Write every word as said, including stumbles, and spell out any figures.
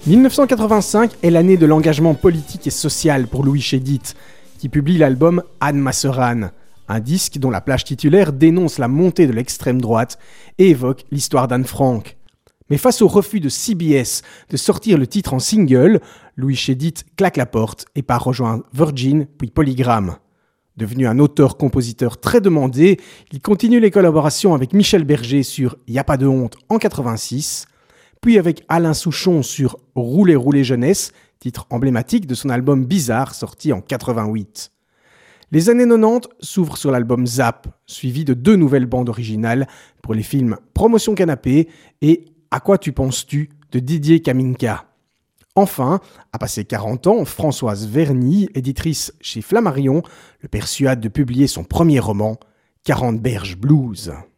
dix-neuf cent quatre-vingt-cinq est l'année de l'engagement politique et social pour Louis Chédid, qui publie l'album Anne Masseran, un disque dont la plage titulaire dénonce la montée de l'extrême droite et évoque l'histoire d'Anne Frank. Mais face au refus de C B S de sortir le titre en single, Louis Chédid claque la porte et part rejoindre Virgin puis Polygram. Devenu un auteur-compositeur très demandé, il continue les collaborations avec Michel Berger sur Y a pas de honte en quatre-vingt-six, puis avec Alain Souchon sur Rouler rouler jeunesse, titre emblématique de son album Bizarre sorti en quatre-vingt-huit. Les années quatre-vingt-dix s'ouvrent sur l'album Zap, suivi de deux nouvelles bandes originales pour les films Promotion Canapé et À quoi tu penses-tu de Didier Kaminka. Enfin, à passer quarante ans, Françoise Verny, éditrice chez Flammarion, le persuade de publier son premier roman, quarante Berges Blues.